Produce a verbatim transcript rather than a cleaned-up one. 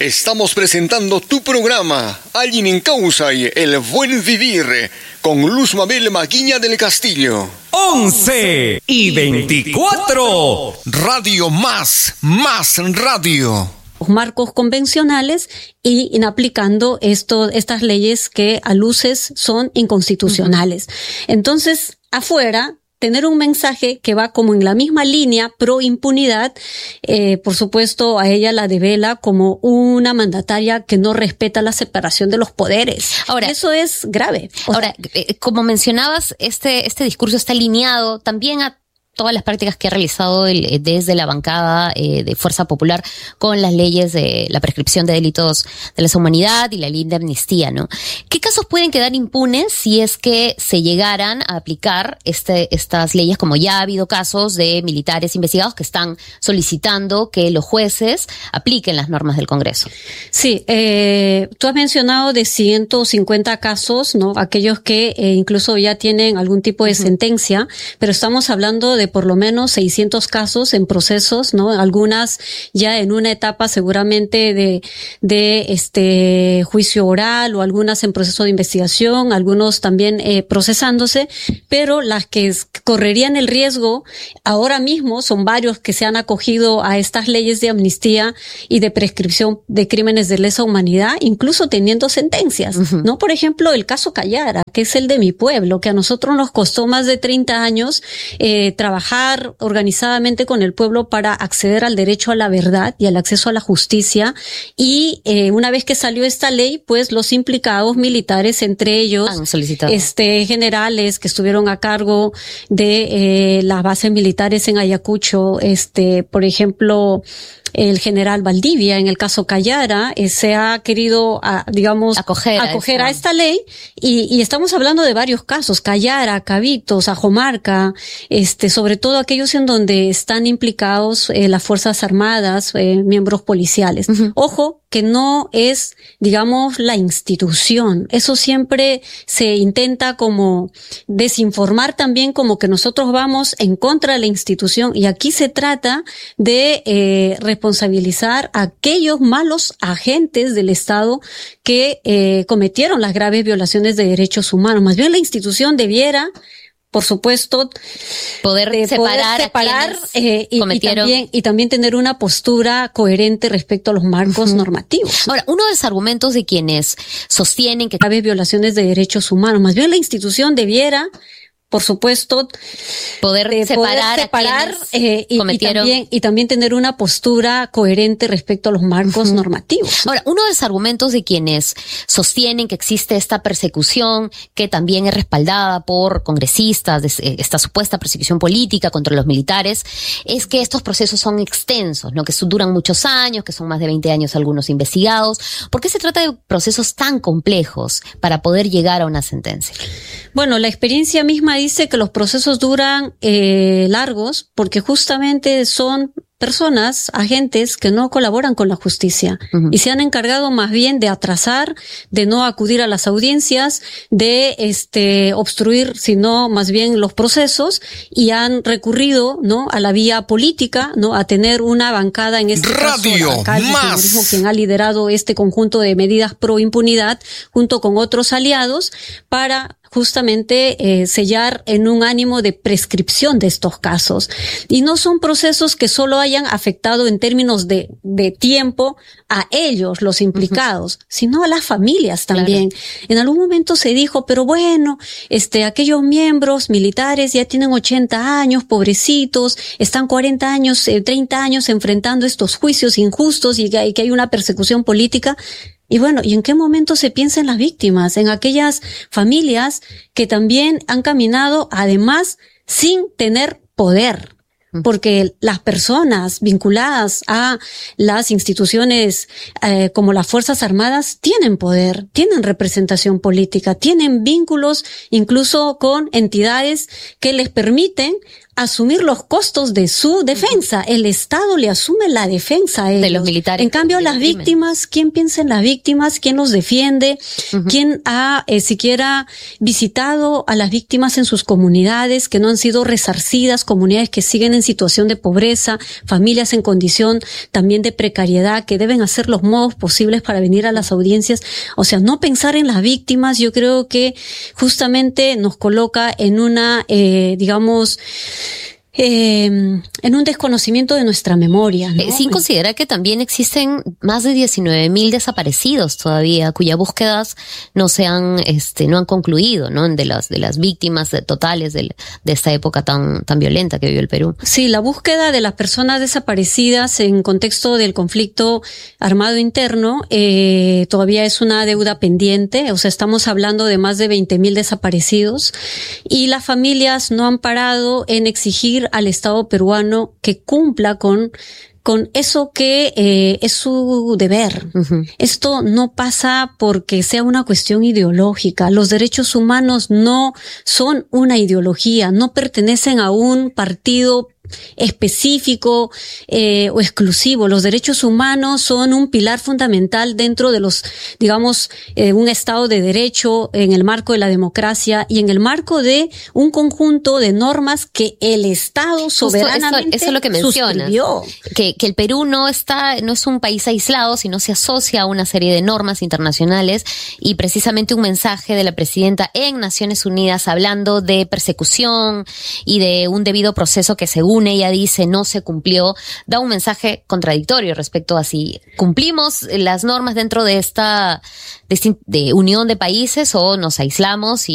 Estamos presentando tu programa, Alguien en Causa y El Buen Vivir, con Luz Mabel Maguiña del Castillo. once y veinticuatro. Radio Más, Más Radio. Marcos convencionales y en aplicando esto, estas leyes que a luces son inconstitucionales. Uh-huh. Entonces, afuera, tener un mensaje que va como en la misma línea pro impunidad, eh, por supuesto a ella la devela como una mandataria que no respeta la separación de los poderes. Ahora, eso es grave. O ahora, sea, eh, como mencionabas, este este discurso está alineado también a todas las prácticas que ha realizado el, desde la bancada eh, de Fuerza Popular con las leyes de la prescripción de delitos de lesa humanidad y la ley de amnistía, ¿no? ¿Qué casos pueden quedar impunes si es que se llegaran a aplicar este estas leyes, como ya ha habido casos de militares investigados que están solicitando que los jueces apliquen las normas del Congreso? Sí, eh, tú has mencionado de ciento cincuenta casos, ¿no? Aquellos que eh, incluso ya tienen algún tipo de uh-huh. sentencia, pero estamos hablando de de por lo menos seiscientos casos en procesos, ¿no? Algunas ya en una etapa seguramente de, de este juicio oral o algunas en proceso de investigación, algunos también eh, procesándose, pero las que correrían el riesgo ahora mismo son varios que se han acogido a estas leyes de amnistía y de prescripción de crímenes de lesa humanidad, incluso teniendo sentencias, uh-huh. ¿no? Por ejemplo, el caso Callara, que es el de mi pueblo, que a nosotros nos costó más de treinta años eh, trabajar trabajar organizadamente con el pueblo para acceder al derecho a la verdad y al acceso a la justicia. Y eh, una vez que salió esta ley, pues los implicados militares, entre ellos este generales que estuvieron a cargo de eh, las bases militares en Ayacucho, este, por ejemplo, el general Valdivia, en el caso Callara, eh, se ha querido, a, digamos, acoger, acoger a, a esta ley y, y estamos hablando de varios casos, Callara, Cabitos, Ajomarca, este, sobre todo aquellos en donde están implicados eh, las Fuerzas Armadas, eh, miembros policiales. Uh-huh. Ojo, que no es, digamos, la institución. Eso siempre se intenta como desinformar también, como que nosotros vamos en contra de la institución, y aquí se trata de eh, responsabilizar a aquellos malos agentes del Estado que eh, cometieron las graves violaciones de derechos humanos. Más bien la institución debiera, por supuesto, poder eh, separar, poder separar a eh, y, y, también, y también tener una postura coherente respecto a los marcos uh-huh. normativos. Ahora, uno de los argumentos de quienes sostienen que graves violaciones de derechos humanos, más bien la institución debiera, por supuesto, poder de separar, poder separar a eh, y, y, también, y también tener una postura coherente respecto a los marcos uh-huh. normativos. Ahora, uno de los argumentos de quienes sostienen que existe esta persecución, que también es respaldada por congresistas, de esta supuesta persecución política contra los militares, es que estos procesos son extensos, ¿no? Que duran muchos años, que son más de veinte años algunos investigados. ¿Por qué se trata de procesos tan complejos para poder llegar a una sentencia? Bueno, la experiencia misma dice que los procesos duran eh, largos porque justamente son personas, agentes que no colaboran con la justicia uh-huh. y se han encargado más bien de atrasar, de no acudir a las audiencias, de este obstruir, sino más bien los procesos, y han recurrido, ¿no?, a la vía política, ¿no?, a tener una bancada, en este Radio caso, alcalde Más, terrorismo, quien ha liderado este conjunto de medidas pro impunidad junto con otros aliados para justamente eh, sellar en un ánimo de prescripción de estos casos. Y no son procesos que solo hayan afectado en términos de, de tiempo a ellos, los implicados, uh-huh. sino a las familias también. Claro. En algún momento se dijo, pero bueno, este, aquellos miembros militares ya tienen ochenta años, pobrecitos, están cuarenta años, eh, treinta años enfrentando estos juicios injustos y que, y que hay una persecución política. Y bueno, ¿y en qué momento se piensa en las víctimas? En aquellas familias que también han caminado, además, sin tener poder. Porque las personas vinculadas a las instituciones eh, como las Fuerzas Armadas tienen poder, tienen representación política, tienen vínculos incluso con entidades que les permiten asumir los costos de su defensa. El Estado le asume la defensa a ellos. De los militares. En cambio, las víctimas, ¿quién piensa en las víctimas? ¿Quién los defiende? Uh-huh. ¿Quién ha eh, siquiera visitado a las víctimas en sus comunidades que no han sido resarcidas, comunidades que siguen en situación de pobreza, familias en condición también de precariedad, que deben hacer los modos posibles para venir a las audiencias? O sea, no pensar en las víctimas, yo creo que justamente nos coloca en una, eh, digamos, Eh, en un desconocimiento de nuestra memoria, ¿no? Eh, sin considerar que también existen más de diecinueve mil desaparecidos todavía, cuyas búsquedas no se han, este, no han concluido, ¿no? De las, de las víctimas totales de, de esta época tan, tan violenta que vivió el Perú. Sí, la búsqueda de las personas desaparecidas en contexto del conflicto armado interno, eh, todavía es una deuda pendiente. O sea, estamos hablando de más de veinte mil desaparecidos y las familias no han parado en exigir al Estado peruano que cumpla con con eso que eh, es su deber. Uh-huh. Esto no pasa porque sea una cuestión ideológica. Los derechos humanos no son una ideología, no pertenecen a un partido específico eh, o exclusivo. Los derechos humanos son un pilar fundamental dentro de los, digamos, eh, un Estado de Derecho, en el marco de la democracia y en el marco de un conjunto de normas que el Estado soberanamente eso, eso es lo que mencionas, que, que el Perú no está, no es un país aislado, sino se asocia a una serie de normas internacionales, y precisamente un mensaje de la presidenta en Naciones Unidas hablando de persecución y de un debido proceso que según ella dice no se cumplió, da un mensaje contradictorio respecto a si cumplimos las normas dentro de esta de, de unión de países o nos aislamos y